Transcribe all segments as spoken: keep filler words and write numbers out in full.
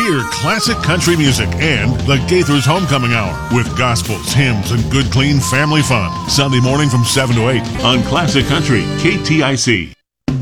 Hear classic country music and the Gaithers Homecoming Hour with gospels, hymns, and good, clean family fun. Sunday morning from seven to eight on Classic Country, K T I C.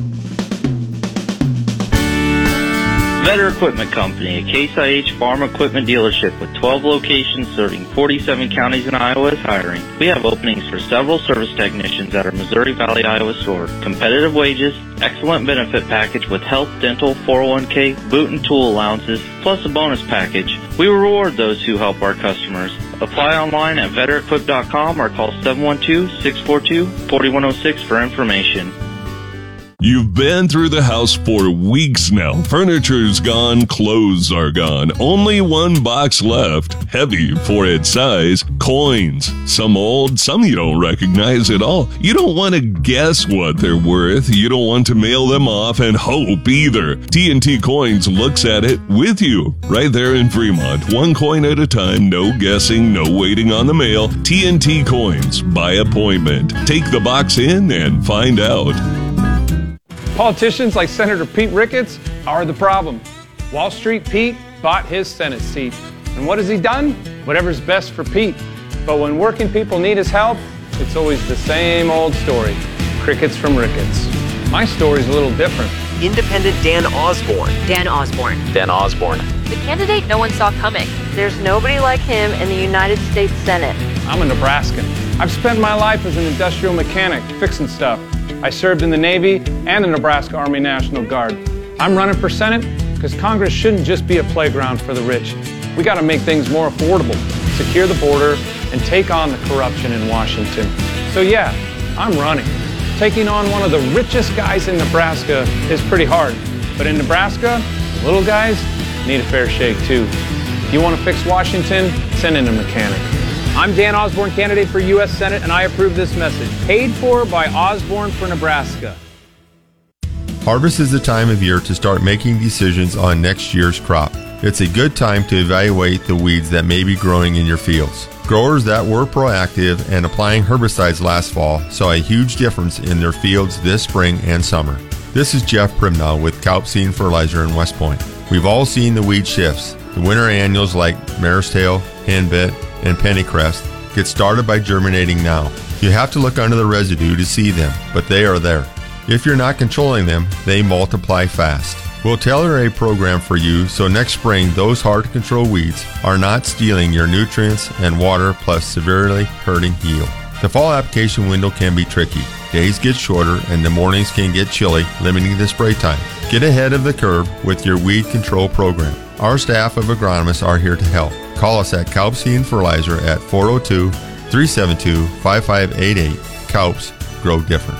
Vetter Equipment Company, a Case I H farm equipment dealership with twelve locations serving forty-seven counties in Iowa is hiring. We have openings for several service technicians at our Missouri Valley, Iowa store. Competitive wages, excellent benefit package with health, dental, four oh one k, boot and tool allowances, plus a bonus package. We reward those who help our customers. Apply online at vetter equip dot com or call seven one two, six four two, four one zero six for information. You've been through the house for weeks now. Furniture's gone, clothes are gone. Only one box left, heavy for its size, coins. Some old, some you don't recognize at all. You don't want to guess what they're worth. You don't want to mail them off and hope either. T and T Coins looks at it with you right there in Fremont. One coin at a time, no guessing, no waiting on the mail. T and T Coins by appointment. Take the box in and find out. Politicians like Senator Pete Ricketts are the problem. Wall Street Pete bought his Senate seat. And what has he done? Whatever's best for Pete. But when working people need his help, it's always the same old story. Crickets from Ricketts. My story's a little different. Independent Dan Osborne. Dan Osborne. Dan Osborne. The candidate no one saw coming. There's nobody like him in the United States Senate. I'm a Nebraskan. I've spent my life as an industrial mechanic, fixing stuff. I served in the Navy and the Nebraska Army National Guard. I'm running for Senate because Congress shouldn't just be a playground for the rich. We got to make things more affordable, secure the border, and take on the corruption in Washington. So yeah, I'm running. Taking on one of the richest guys in Nebraska is pretty hard. But in Nebraska, little guys need a fair shake too. If you want to fix Washington, send in a mechanic. I'm Dan Osborne, candidate for U S Senate, and I approve this message. Paid for by Osborne for Nebraska. Harvest is the time of year to start making decisions on next year's crop. It's a good time to evaluate the weeds that may be growing in your fields. Growers that were proactive and applying herbicides last fall saw a huge difference in their fields this spring and summer. This is Jeff Primnow with Kaup Seed Fertilizer in West Point. We've all seen the weed shifts. The winter annuals like Mare's Tail, Henbit, and Pennycrest get started by germinating now. You have to look under the residue to see them, but they are there. If you're not controlling them, they multiply fast. We'll tailor a program for you so next spring those hard-to-control weeds are not stealing your nutrients and water plus severely hurting yield. The fall application window can be tricky. Days get shorter and the mornings can get chilly, limiting the spray time. Get ahead of the curve with your weed control program. Our staff of agronomists are here to help. Call us at Kaup Seed Fertilizer at four oh two, three seven two, five five eight eight. Kaups, grow different.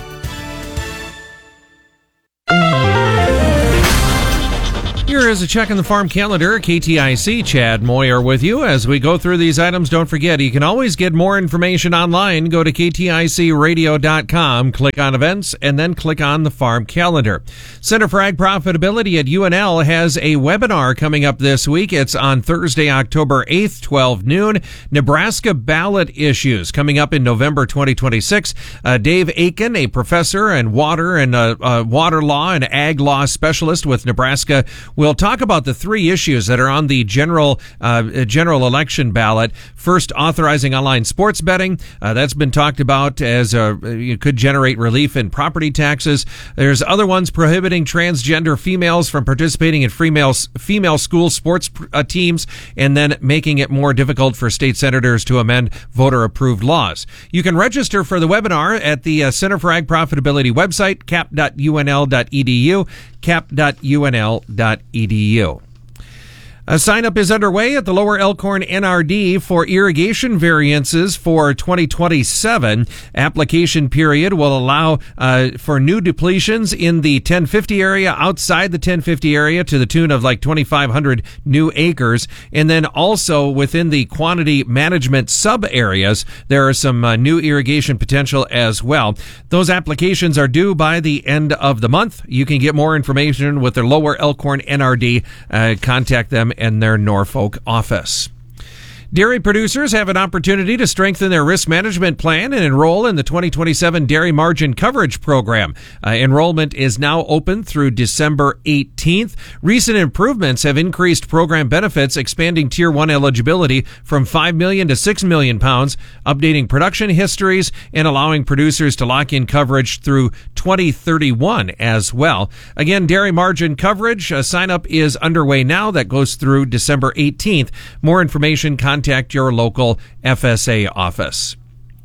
Here is a check in the farm calendar. K T I C, Chad Moyer with you. As we go through these items, don't forget, you can always get more information online. Go to K T I C radio dot com, click on events, and then click on the farm calendar. Center for Ag Profitability at U N L has a webinar coming up this week. It's on Thursday, October eighth, twelve noon. Nebraska ballot issues coming up in November twenty twenty-six. Uh, Dave Aiken, a professor and water and uh, uh, water law and ag law specialist with Nebraska, We'll talk about the three issues that are on the general uh, general election ballot. First, authorizing online sports betting. Uh, that's been talked about as uh, it could generate relief in property taxes. There's other ones prohibiting transgender females from participating in female female school sports uh, teams, and then making it more difficult for state senators to amend voter-approved laws. You can register for the webinar at the uh, Center for Ag Profitability website, cap dot U N L dot E D U, cap dot U N L dot E D U. A sign-up is underway at the Lower Elkhorn N R D for irrigation variances for twenty twenty-seven. Application period will allow uh, for new depletions in the ten fifty area, outside the ten fifty area, to the tune of like twenty-five hundred new acres. And then also within the quantity management sub-areas, there are some uh, new irrigation potential as well. Those applications are due by the end of the month. You can get more information with their Lower Elkhorn N R D. Uh, contact them in their Norfolk office. Dairy producers have an opportunity to strengthen their risk management plan and enroll in the twenty twenty-seven Dairy Margin Coverage Program. Uh, enrollment is now open through December eighteenth. Recent improvements have increased program benefits, expanding Tier one eligibility from five million to six million pounds, updating production histories, and allowing producers to lock in coverage through twenty thirty-one as well. Again, Dairy Margin Coverage uh, sign up is underway now. That goes through December eighteenth. More information, contact your local F S A office.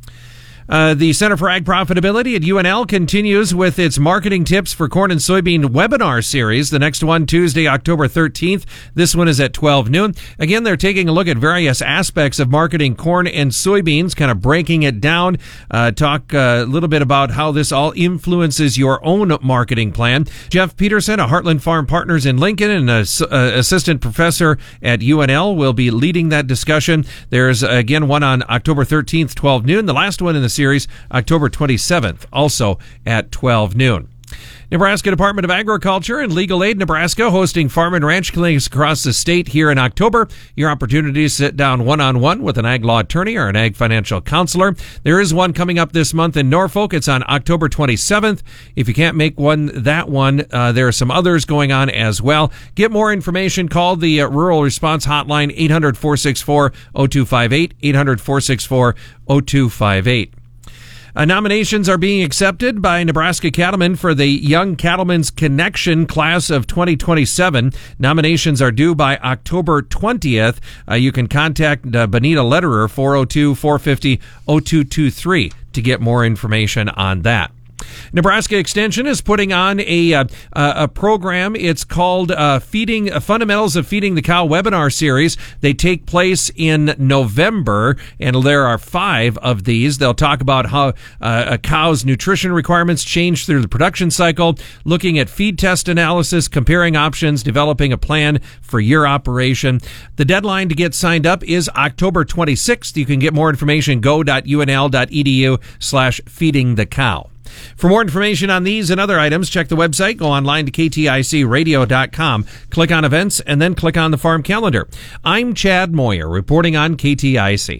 Uh, the Center for Ag Profitability at U N L continues with its marketing tips for corn and soybean webinar series. The next one, Tuesday, October thirteenth. This one is at twelve noon. Again, they're taking a look at various aspects of marketing corn and soybeans, kind of breaking it down, uh, talk uh, a little bit about how this all influences your own marketing plan. Jeff Peterson of Heartland Farm Partners in Lincoln and an uh, assistant professor at U N L will be leading that discussion. There's, again, one on October thirteenth, twelve noon. The last one in the series, October twenty-seventh, also at twelve noon. Nebraska Department of Agriculture and Legal Aid Nebraska hosting farm and ranch clinics across the state here in October. Your opportunity to sit down one-on-one with an ag law attorney or an ag financial counselor. There is one coming up this month in Norfolk. It's on October twenty-seventh. If you can't make one, that one, uh, there are some others going on as well. Get more information. Call the uh, Rural Response Hotline, eight hundred, four six four, zero two five eight, eight hundred, four six four, zero two five eight. Uh, nominations are being accepted by Nebraska cattlemen for the Young Cattlemen's Connection class of twenty twenty-seven. Nominations are due by October twentieth. Uh, you can contact uh, Benita Lederer, four oh two, four five zero, zero two two three, to get more information on that. Nebraska Extension is putting on a uh, a program. It's called uh, Feeding uh, Fundamentals of Feeding the Cow webinar series. They take place in November, and there are five of these. They'll talk about how uh, a cow's nutrition requirements change through the production cycle, looking at feed test analysis, comparing options, developing a plan for your operation. The deadline to get signed up is October twenty-sixth. You can get more information, go dot U N L dot E D U slash feeding the cow. For more information on these and other items, check the website, go online to K T I C radio dot com, click on events, and then click on the farm calendar. I'm Chad Moyer, reporting on K T I C.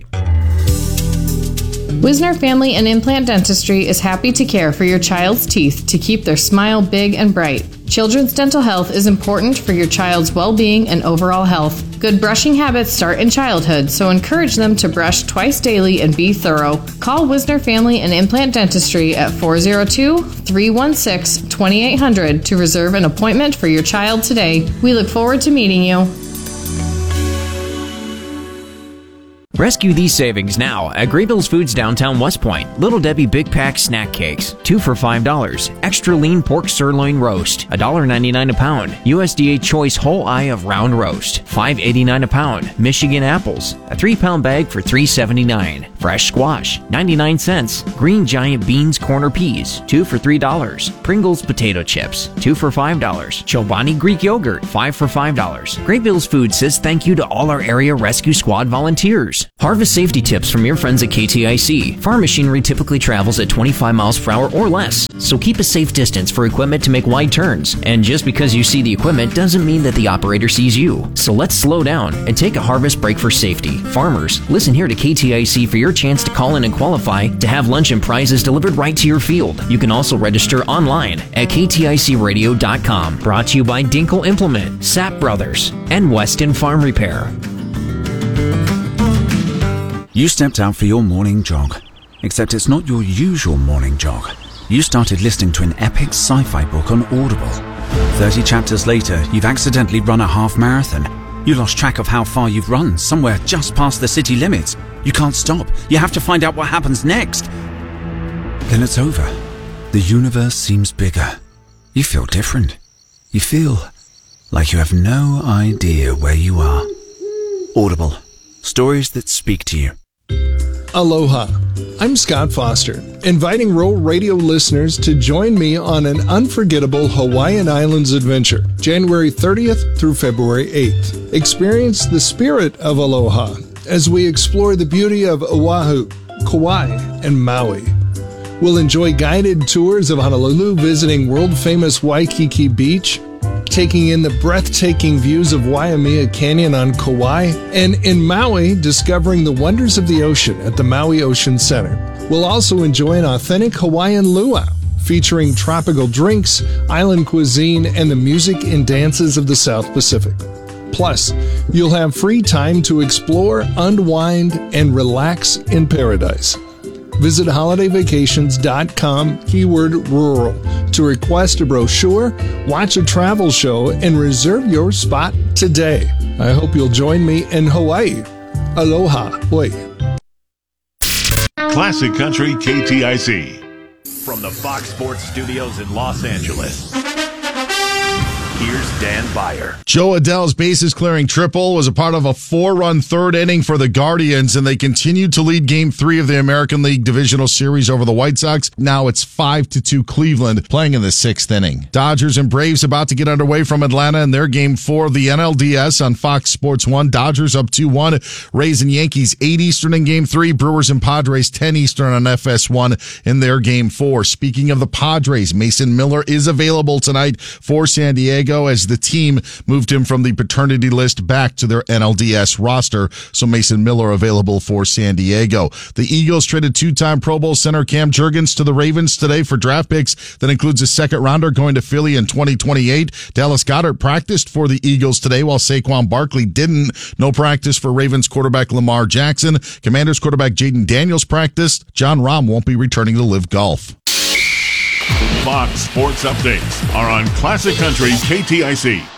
Wisner Family and Implant Dentistry is happy to care for your child's teeth to keep their smile big and bright. Children's dental health is important for your child's well-being and overall health. Good brushing habits start in childhood, so encourage them to brush twice daily and be thorough. Call Wisner Family and Implant Dentistry at four oh two, three one six, two eight zero zero to reserve an appointment for your child today. We look forward to meeting you. Rescue these savings now at Graybills Foods downtown West Point. Little Debbie Big Pack Snack Cakes, two for five dollars. Extra lean pork sirloin roast, one dollar ninety-nine a pound. U S D A Choice Whole Eye of Round Roast, five eighty-nine a pound. Michigan apples, a three pound bag for three seventy-nine. Fresh squash, ninety-nine cents. Green Giant Beans Corner Peas, two for three dollars. Pringles Potato Chips, two for five dollars. Chobani Greek Yogurt, five for five dollars. Graybills Foods says thank you to all our area rescue squad volunteers. Harvest safety tips from your friends at K T I C. Farm machinery typically travels at twenty-five miles per hour or less, so keep a safe distance for equipment to make wide turns. And just because you see the equipment doesn't mean that the operator sees you. So let's slow down and take a harvest break for safety. Farmers, listen here to K T I C for your chance to call in and qualify to have lunch and prizes delivered right to your field. You can also register online at K T I C radio dot com. Brought to you by Dinkle Implement, Sapp Brothers, and Weston Farm Repair. You stepped out for your morning jog, except it's not your usual morning jog. You started listening to an epic sci-fi book on Audible. thirty chapters later, you've accidentally run a half marathon. You lost track of how far you've run, somewhere just past the city limits. You can't stop. You have to find out what happens next. Then it's over. The universe seems bigger. You feel different. You feel like you have no idea where you are. Audible. Stories that speak to you. Aloha. I'm Scott Foster, inviting Rural Radio listeners to join me on an unforgettable Hawaiian Islands adventure, January thirtieth through February eighth. Experience the spirit of aloha as we explore the beauty of Oahu, Kauai, and Maui. We'll enjoy guided tours of Honolulu, visiting world-famous Waikiki Beach, taking in the breathtaking views of Waimea Canyon on Kauai, and in Maui, discovering the wonders of the ocean at the Maui Ocean Center. We'll also enjoy an authentic Hawaiian luau, featuring tropical drinks, island cuisine, and the music and dances of the South Pacific. Plus, you'll have free time to explore, unwind, and relax in paradise. Visit holiday vacations dot com, keyword rural, to request a brochure, watch a travel show, and reserve your spot today. I hope you'll join me in Hawaii. Aloha, Hawaii. Classic Country K T I C. From the Fox Sports Studios in Los Angeles, here's Dan Beyer. Joe Adell's bases clearing triple was a part of a four-run third inning for the Guardians, and they continued to lead Game Three of the American League Divisional Series over the White Sox. Now it's five to two Cleveland, playing in the sixth inning. Dodgers and Braves about to get underway from Atlanta in their Game Four of the N L D S on Fox Sports One. Dodgers up two one. Rays and Yankees eight Eastern in Game Three. Brewers and Padres ten Eastern on F S one in their Game Four. Speaking of the Padres, Mason Miller is available tonight for San Diego as the team moved him from the paternity list back to their N L D S roster. So Mason Miller available for San Diego. The Eagles traded two-time Pro Bowl center Cam Jurgens to the Ravens today for draft picks. That includes a second rounder going to Philly in twenty twenty-eight. Dallas Goedert practiced for the Eagles today while Saquon Barkley didn't. No practice for Ravens quarterback Lamar Jackson. Commanders quarterback Jaden Daniels practiced. John Rahm won't be returning to Live Golf. Fox Sports Updates are on Classic Country K T I C.